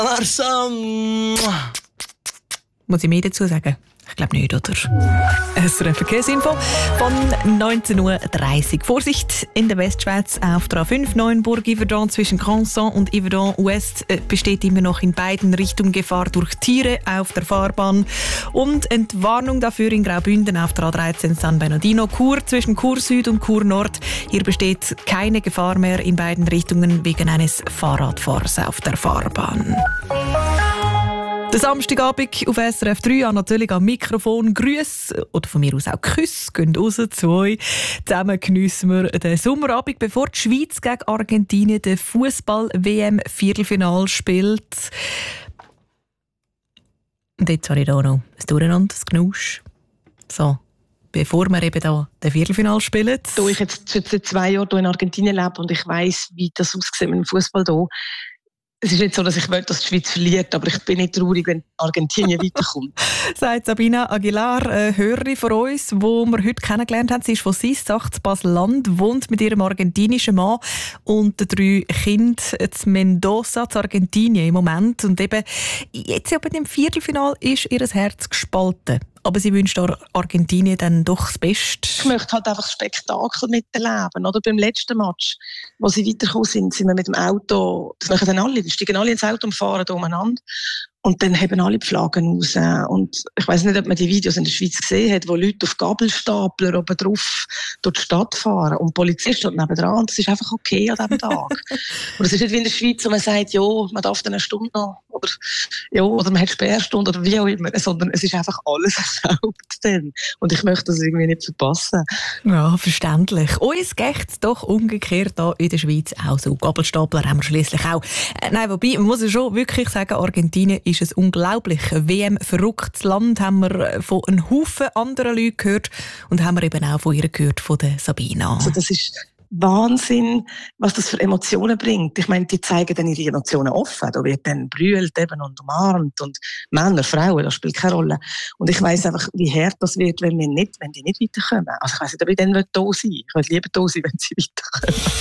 Larsa. Muss ich mehr dazu sagen? Ich glaube nicht, oder? SRF Verkehrsinfo von 19:30 Uhr. Vorsicht in der Westschweiz auf der A5 Neuenburg-Yverdon zwischen Canson und Yverdon Ouest besteht immer noch in beiden Richtungen Gefahr durch Tiere auf der Fahrbahn. Und Entwarnung dafür in Graubünden auf der A13 San Bernardino Chur zwischen Chur Süd und Chur Nord. Hier besteht keine Gefahr mehr in beiden Richtungen wegen eines Fahrradfahrers auf der Fahrbahn. Der Samstagabend auf SRF 3 an natürlich am Mikrofon. Grüße oder von mir aus auch Küsse gehen raus zu euch. Zusammen geniessen wir den Sommerabend, bevor die Schweiz gegen Argentinien den Fußball-WM-Viertelfinal spielt. Und jetzt habe ich hier noch ein Durcheinander, ein Knusch. So, bevor wir eben da den Viertelfinal spielen. Da ich jetzt seit 2 Jahren hier in Argentinien lebe und ich weiss, wie das aussieht mit dem Fußball hier. Es ist nicht so, dass ich will, dass die Schweiz verliert, aber ich bin nicht traurig, wenn Argentinien weiterkommt. Sagt Sabina Aguilar, eine Hörerin von uns, die wir heute kennengelernt haben. Sie ist von Sissach, Basel-Land, wohnt mit ihrem argentinischen Mann und den 3 Kindern in Mendoza, in Argentinien im Moment. Und eben jetzt aber im Viertelfinale ist ihr Herz gespalten. Aber sie wünscht Argentinien dann doch das Beste. Ich möchte halt einfach das Spektakel miterleben. Oder beim letzten Match, wo sie weitergekommen sind wir mit dem Auto, das machen dann alle, die steigen alle ins Auto und fahren da umeinander. Und dann heben alle die Flaggen raus. Und ich weiss nicht, ob man die Videos in der Schweiz gesehen hat, wo Leute auf Gabelstapler oben drauf durch die Stadt fahren. Und Polizist steht nebendran. Und das ist einfach okay an diesem Tag. Und es ist nicht wie in der Schweiz, wo man sagt, ja, man darf dann eine Stunde noch. Oder man hat Sperrstunde oder wie auch immer. Sondern es ist einfach alles erlaubt dann. Und ich möchte das irgendwie nicht verpassen. Ja, verständlich. Uns geht es doch umgekehrt hier in der Schweiz auch so. Gabelstapler haben wir schliesslich auch. Nein, wobei, man muss ja schon wirklich sagen, Argentinien ist ein unglaublich WM-verrücktes Land, haben wir von einem Haufen anderen Leuten gehört und haben wir eben auch von ihr gehört, von der Sabina. Also das ist Wahnsinn, was das für Emotionen bringt. Ich meine, die zeigen dann ihre Emotionen offen. Da wird dann brüllt eben und umarmt und Männer, Frauen, das spielt keine Rolle. Und ich weiss einfach, wie hart das wird, wenn die nicht weiterkommen. Also ich weiss nicht, ob ich dann da sein will. Ich will lieber da sein, wenn sie weiterkommen.